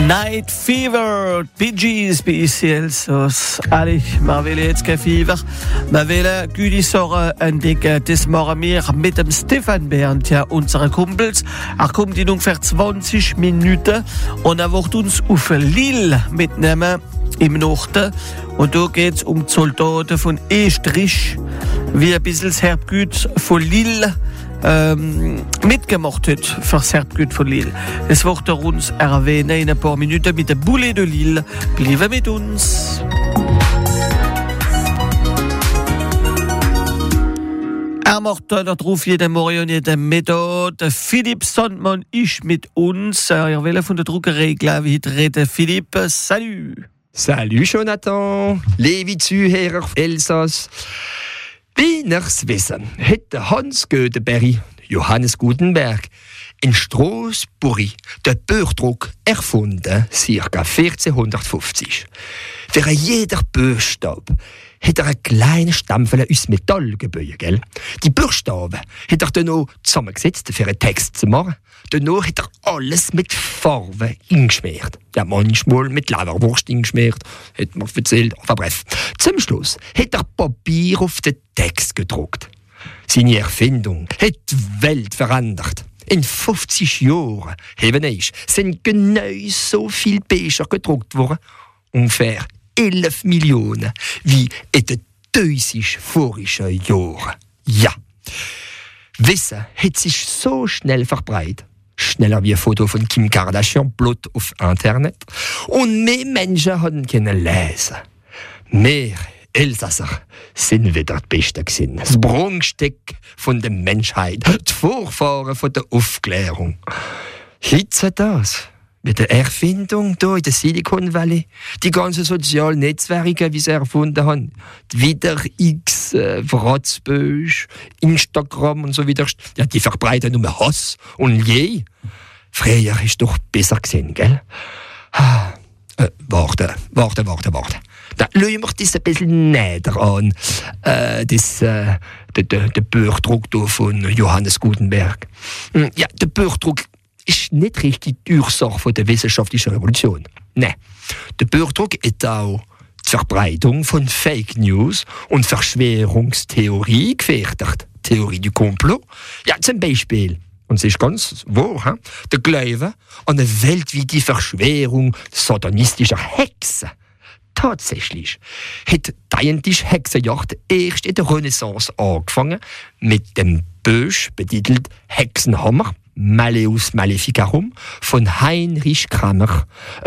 Night Fever, Bee Gees, BCLs, allez, wir wollen jetzt kein Fever, wir wollen gute Sachen entdecken, das machen wir mit dem Stefan Bernd, ja, unsere Kumpels. Er kommt in ungefähr 20 Minuten und er wird uns auf Lille mitnehmen, im Norden. Und da geht es um die Soldaten von Estrich, wie ein bisschen das Herbgut von Lille mitgemacht hat für das Herbgut von Lille. Das wird er uns erwähnen in ein paar Minuten mit der Boulet de Lille. Bleiben mit uns. Er macht darauf jeden Morgen und jeden Mittag. Der Philipp Sandmann ist mit uns. Er will von der Druckerei, glaube ich, reden. Philipp, salut. Salut Jonathan, liebe Zuhörer auf Elsass. Wie ihr's wissen, hat Hans Göteberg, Johannes Gutenberg, in Straßburg den Buchdruck erfunden, ca. 1450. Für jeder Buchstabe hat er einen kleinen Stampfel aus Metall gebaut, gell? Die Buchstaben hat er dann noch zusammengesetzt, für einen Text zu machen. Danach hat er alles mit Farbe eingeschmiert. Ja, manchmal mit Leberwurst eingeschmiert, hat man erzählt. Aber bref, zum Schluss hat er Papier auf den Text gedruckt. Seine Erfindung hat die Welt verändert. In 50 Jahren sind genau so viele Bücher gedruckt worden. Ungefähr 11 Millionen, wie in den 1000 vorigen Jahren. Ja. Wissen hat sich so schnell verbreitet. Schneller wie ein Foto von Kim Kardashian blott auf Internet. Und mehr Menschen haben können lesen. Mehr Elsasser sind wieder die Besten gewesen. Das Prunkstück von der Menschheit. Die Vorfahren von der Aufklärung. Heute das. Mit der Erfindung hier in der Silicon Valley, die ganzen sozialen Netzwerke, wie sie erfunden haben, Twitter, X, Fratzbösch, Instagram und so weiter, ja, die verbreiten nur Hass und je. Früher ist doch besser gewesen, gell? Warte. Da schauen wir das ein bisschen näher an, der Buchdruck von Johannes Gutenberg. Ja, der Buchdruck ist nicht richtig die Ursache der wissenschaftlichen Revolution. Nein, der Buchdruck ist auch die Verbreitung von Fake News und Verschwörungstheorie gefährdet. Theorie du Complot. Ja, zum Beispiel, und es ist ganz wahr, der Glaube an eine weltweite Verschwörung satanistischer Hexen. Tatsächlich hat die eigentliche Hexenjagd erst in der Renaissance angefangen mit dem Buch betitelt Hexenhammer, Malleus Maleficarum von Heinrich Kramer,